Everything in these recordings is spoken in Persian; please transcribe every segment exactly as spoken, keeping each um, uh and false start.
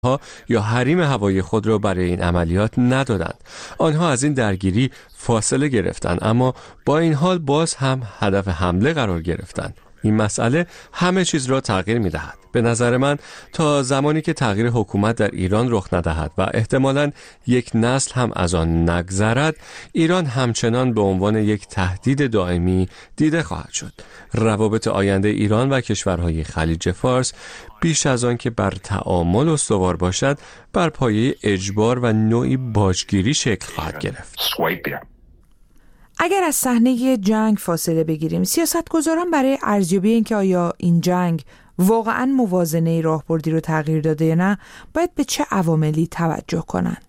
ها یا حریم هوایی خود را برای این عملیات ندادند. آنها از این درگیری فاصله گرفتند، اما با این حال باز هم هدف حمله قرار گرفتند. این مسئله همه چیز را تغییر می دهد. به نظر من تا زمانی که تغییر حکومت در ایران رخ ندهد و احتمالاً یک نسل هم از آن نگذرد، ایران همچنان به عنوان یک تهدید دائمی دیده خواهد شد. روابط آینده ایران و کشورهای خلیج فارس بیش از آن که بر تعامل استوار باشد، بر پایه اجبار و نوعی باجگیری شکل خواهد گرفت. اگر از صحنه جنگ فاصله بگیریم، سیاستگزاران برای ارزیابی اینکه آیا این جنگ واقعاً موازنه راهبردی رو تغییر داده یا نه، باید به چه عواملی توجه کنند؟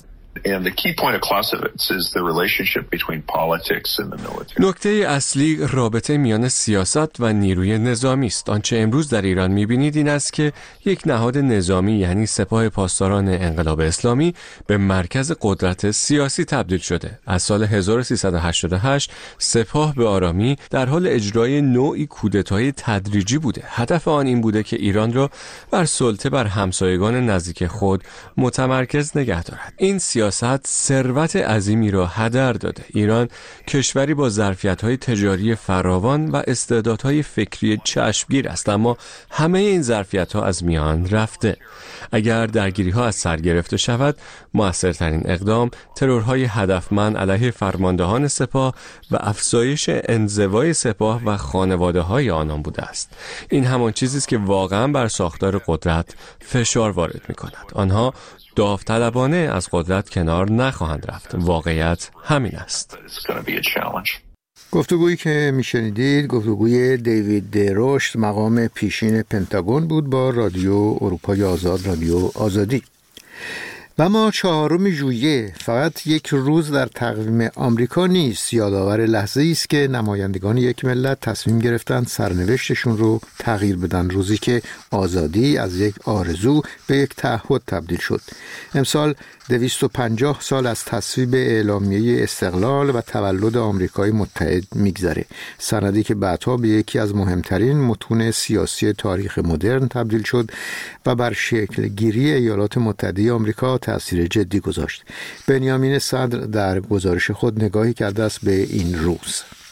نکته اصلی رابطه میان سیاست و نیروی نظامی است. آنچه امروز در ایران می‌بینید این است که یک نهاد نظامی یعنی سپاه پاسداران انقلاب اسلامی به مرکز قدرت سیاسی تبدیل شده. از سال هزار و سیصد و هشتاد و هشت سپاه به آرامی در حال اجرای نوعی کودتای تدریجی بوده. هدف آن این بوده که ایران را بر سلطه بر همسایگان نزدیک خود متمرکز نگه دارد. این سیاست ثروت عظیمی را هدر داده. ایران کشوری با ظرفیت‌های تجاری فراوان و استعدادهای فکری چشمگیر است، اما همه این ظرفیت‌ها از میان رفته. اگر درگیری‌ها از سر گرفته شود، موثرترین اقدام ترورهای هدفمند علیه فرماندهان سپاه و افزایش انزوای سپاه و خانواده‌های آنان بوده است. این همان چیزی است که واقعاً بر ساختار قدرت فشار وارد می‌کند. آنها داوطلبانه از قدرت کنار نخواهند رفت. واقعیت همین است. گفتگویی که میشنیدید گفتگوی دیوید دروشت، مقام پیشین پنتاگون بود با رادیو اروپای آزاد، رادیو آزادی. و ما چهارم ژوئیه فقط یک روز در تقویم آمریکا نیست، یادآور لحظه‌ای است که نمایندگان یک ملت تصمیم گرفتند سرنوشتشون رو تغییر بدن. روزی که آزادی از یک آرزو به یک تعهد تبدیل شد. امسال دویست و پنجاه سال از تصویب اعلامیه استقلال و تولد آمریکای متحد میگذره. سندی که بعدها به یکی از مهمترین متون سیاسی تاریخ مدرن تبدیل شد و بر شکل گیری ایالات متحده آمریکا تأثیر جدی گذاشت. بنیامین صدر در گزارش خود نگاهی کرده است به این روز.